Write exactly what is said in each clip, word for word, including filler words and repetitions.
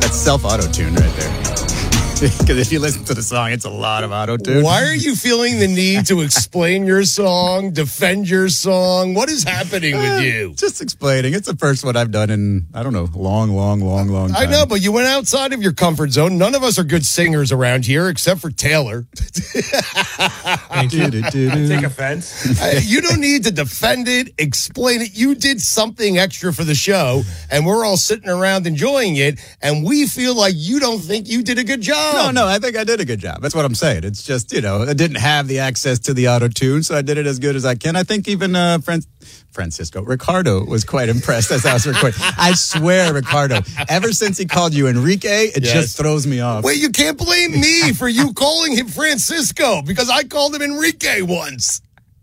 That's self-auto-tune right there. Because if you listen to the song, it's a lot of auto-tune. Why are you feeling the need to explain your song, defend your song? What is happening with Uh, you? Just explaining. It's the first one I've done in, I don't know, long, long, long, long time. I know, but you went outside of your comfort zone. None of us are good singers around here except for Taylor. Thank you. I take offense. Uh, you don't need to defend it, explain it. You did something extra for the show, and we're all sitting around enjoying it, and we feel like you don't think you did a good job. No, no, I think I did a good job. That's what I'm saying. It's just, you know, I didn't have the access to the auto-tune, so I did it as good as I can. I think even uh, Fran- Francisco, Ricardo was quite impressed as I was recording. I swear, Ricardo, ever since he called you Enrique, it Yes. just throws me off. Wait, you can't blame me for you calling him Francisco, because I called him Enrique once.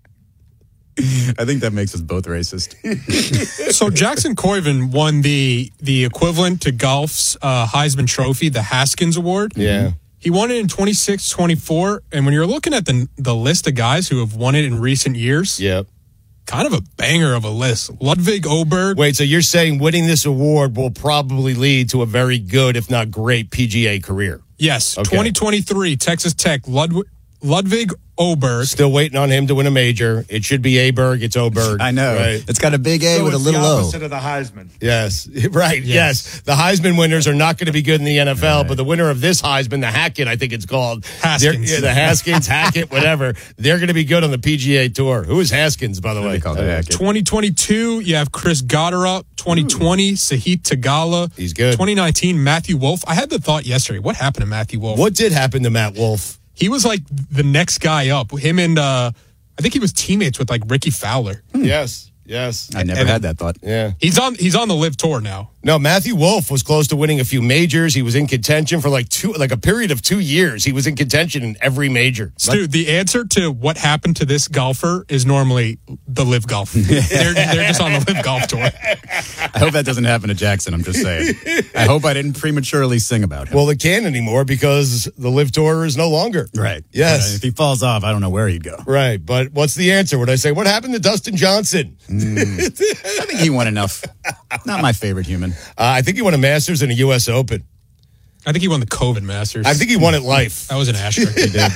I think that makes us both racist. So Jackson Coiven won the the equivalent to golf's uh, Heisman Trophy, the Haskins Award. Yeah. He won it in twenty-six, twenty-four, and when you're looking at the the list of guys who have won it in recent years, Yep. kind of a banger of a list. Ludwig Oberg. Wait, so you're saying winning this award will probably lead to a very good, if not great, P G A career? Yes, Okay. twenty twenty-three, Texas Tech, Ludwig, Ludwig Oberg. Still waiting on him to win a major. It should be Aberg. It's Oberg. I know. Right? It's got a big A So with a it's little the O. opposite of the Heisman. Yes. Right. Yes. Yes. The Heisman winners are not going to be good in the N F L, but the winner of this Heisman, the Hackett, I think it's called. Haskins. They're- Yeah, the Haskins, Hackett, whatever. They're going to be good on the P G A Tour. Who is Haskins, by the way? They call it Hackett. twenty twenty-two, you have Chris Goddard. twenty twenty, Sahith Tagala. He's good. twenty nineteen, Matthew Wolf. I had the thought yesterday, what happened to Matthew Wolf? What did happen to Matt Wolf? He was like the next guy up. Him and uh, I think he was teammates with like Ricky Fowler. Yes. Yes. I never And- had that thought. Yeah. He's on he's on the Live Tour now. No, Matthew Wolf was close to winning a few majors. He was in contention for like two, like a period of two years. He was in contention in every major. Stu, the answer to what happened to this golfer is normally the Live Golf. they're, they're just on the Live Golf Tour. I hope that doesn't happen to Jackson, I'm just saying. I hope I didn't prematurely sing about him. Well, it can't anymore because the Live Tour is no longer. Right. Yes. Uh, if he falls off, I don't know where he'd go. Right. But what's the answer? Would I say, what happened to Dustin Johnson? I think he won enough. Not my favorite human. Uh, I think he won a Masters and a U S Open. I think he won the COVID Masters. I think he won it life. that was an asterisk. He did.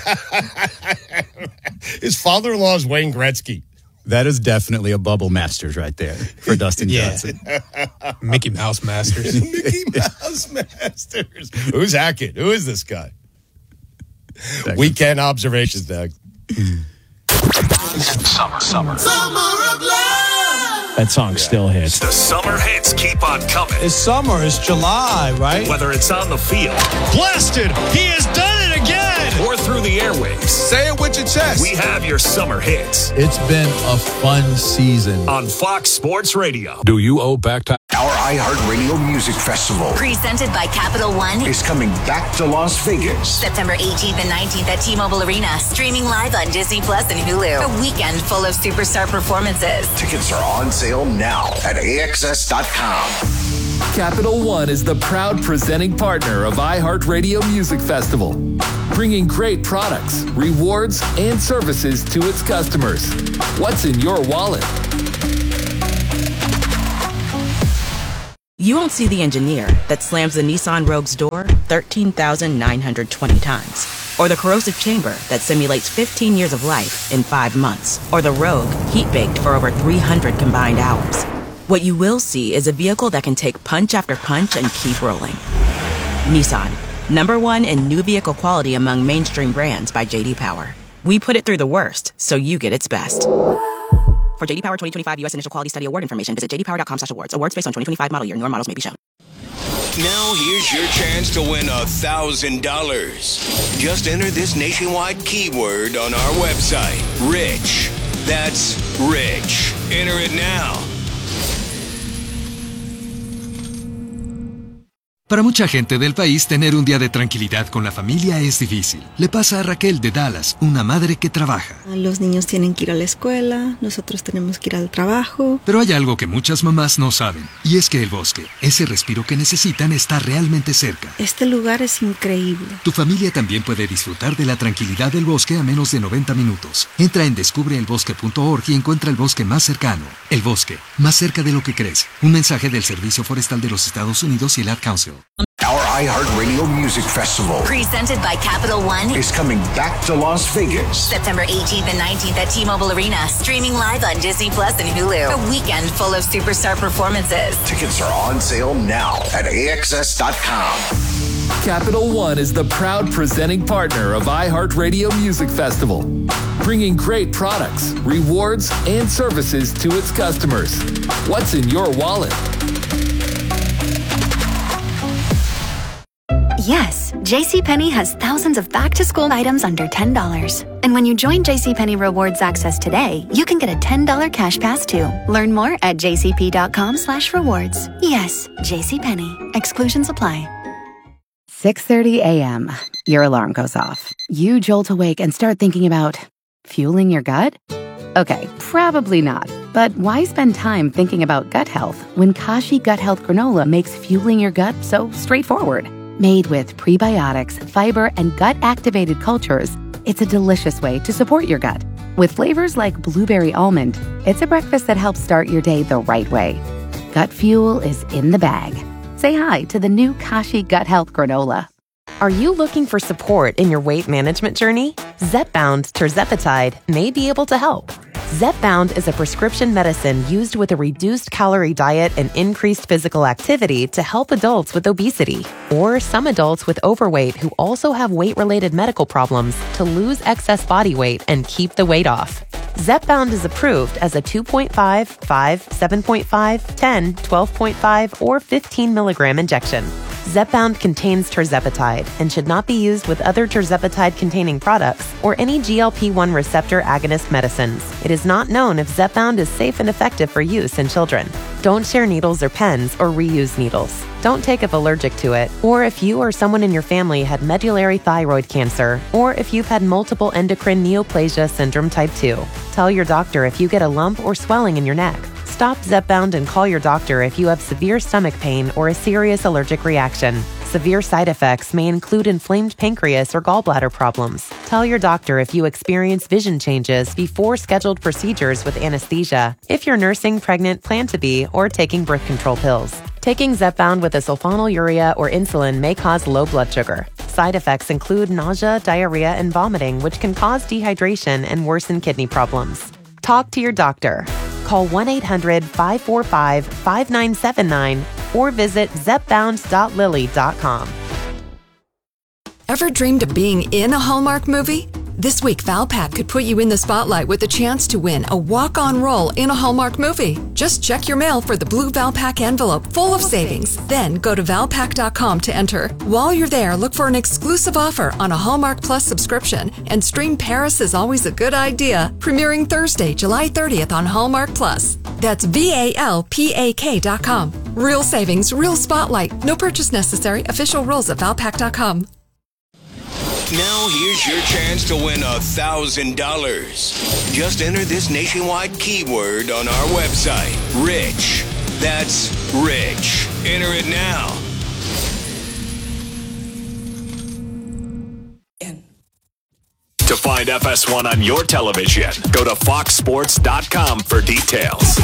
His father-in-law is Wayne Gretzky. That is definitely a bubble Masters right there for Dustin Yeah. Johnson. Mickey Mouse Masters. Mickey Mouse Masters. Who's Hackett? Who is this guy? Second. Weekend observations, Doug. Summer, summer. Summer of love. That song still hits. The summer hits keep on coming. It's summer. It's July, right? Whether it's on the field Blasted! He has done it again! or through the airwaves, Say it with your chest. we have your summer hits It's been a fun season. on Fox Sports Radio. Do you owe back to Our iHeartRadio Music Festival Presented by Capital One. is coming back to Las Vegas. September eighteenth and nineteenth at T-Mobile Arena. Streaming live on Disney Plus and Hulu. A weekend full of superstar performances. Tickets are on sale now at A X S dot com. Capital One is the proud presenting partner of iHeartRadio Music Festival, bringing great products, rewards, and services to its customers. What's in your wallet? You won't see the engineer that slams the Nissan Rogue's door thirteen thousand nine hundred twenty times. Or the corrosive chamber that simulates fifteen years of life in five months. Or the Rogue heat-baked for over three hundred combined hours. What you will see is a vehicle that can take punch after punch and keep rolling. Nissan, number one in new vehicle quality among mainstream brands by J D Power. We put it through the worst, so you get its best. For J D Power twenty twenty-five U S Initial Quality Study Award information, visit j d power dot com slash awards. Awards based on twenty twenty-five model year. Newer models may be shown. Now here's your chance to win a thousand dollars. Just enter this nationwide keyword on our website. Rich. That's rich. Enter it now. Para mucha gente del país, tener un día de tranquilidad con la familia es difícil. Le pasa a Raquel de Dallas, una madre que trabaja. Los niños tienen que ir a la escuela, nosotros tenemos que ir al trabajo. Pero hay algo que muchas mamás no saben, y es que el bosque, ese respiro que necesitan, está realmente cerca. Este lugar es increíble. Tu familia también puede disfrutar de la tranquilidad del bosque a menos de noventa minutos. Entra en descubre el bosque punto org y encuentra el bosque más cercano. El bosque, más cerca de lo que crees. Un mensaje del Servicio Forestal de los Estados Unidos y el Ad Council. Our iHeartRadio Music Festival Presented by Capital One is coming back to Las Vegas. September eighteenth and nineteenth at T-Mobile Arena. Streaming live on Disney Plus and Hulu. A weekend full of superstar performances. Tickets are on sale now at A X S dot com. Capital One is the proud presenting partner of iHeartRadio Music Festival, bringing great products, rewards, and services to its customers. What's in your wallet? Yes, JCPenney has thousands of back-to-school items under ten dollars. And when you join JCPenney Rewards Access today, you can get a ten dollars cash pass too. Learn more at jcp.com slash rewards. Yes, JCPenney. Exclusions apply. six thirty a.m. Your alarm goes off. You jolt awake and start thinking about fueling your gut? Okay, probably not. But why spend time thinking about gut health when Kashi Gut Health Granola makes fueling your gut so straightforward? Made with prebiotics, fiber, and gut-activated cultures, it's a delicious way to support your gut. With flavors like blueberry almond, it's a breakfast that helps start your day the right way. Gut fuel is in the bag. Say hi to the new Kashi Gut Health Granola. Are you looking for support in your weight management journey? Zepbound tirzepatide may be able to help. Zepbound is a prescription medicine used with a reduced calorie diet and increased physical activity to help adults with obesity, or some adults with overweight who also have weight-related medical problems to lose excess body weight and keep the weight off. Zepbound is approved as a two point five, five, seven point five, ten, twelve point five, or fifteen milligram injection. Zepbound contains tirzepatide and should not be used with other tirzepatide-containing products or any G L P one receptor agonist medicines. It is not known if Zepbound is safe and effective for use in children. Don't share needles or pens or reuse needles. Don't take if allergic to it, or if you or someone in your family had medullary thyroid cancer, or if you've had multiple endocrine neoplasia syndrome type two. Tell your doctor if you get a lump or swelling in your neck. Stop Zepbound and call your doctor if you have severe stomach pain or a serious allergic reaction. Severe side effects may include inflamed pancreas or gallbladder problems. Tell your doctor if you experience vision changes before scheduled procedures with anesthesia, if you're nursing, pregnant, plan to be, or taking birth control pills. Taking Zepbound with a sulfonylurea or insulin may cause low blood sugar. Side effects include nausea, diarrhea, and vomiting, which can cause dehydration and worsen kidney problems. Talk to your doctor. Call one eight hundred, five four five, five nine seven nine or visit zepbound dot lilly dot com. Ever dreamed of being in a Hallmark movie? This week, Valpak could put you in the spotlight with a chance to win a walk-on role in a Hallmark movie. Just check your mail for the blue Valpak envelope full of savings. Then go to valpak dot com to enter. While you're there, look for an exclusive offer on a Hallmark Plus subscription and stream Paris is Always a Good Idea, premiering Thursday, July thirtieth on Hallmark Plus. That's V A L P A K dot com. Real savings, real spotlight. No purchase necessary. Official rules at valpak dot com. Now here's your chance to win a thousand dollars. Just enter this nationwide keyword on our website, Rich. That's Rich. Enter it now. To find F S one on your television, go to fox sports dot com for details.